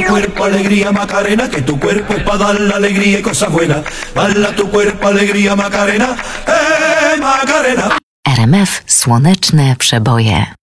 cuerpo alegría Macarena, que tu cuerpo es para dar la alegría y cosas buenas. Bala tu cuerpo alegría Macarena, Macarena. RMF Słoneczne Przeboje.